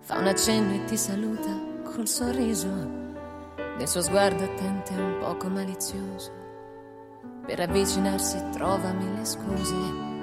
fa un accenno e ti saluta col sorriso, nel suo sguardo attento e un poco malizioso. Per avvicinarsi trova mille scuse,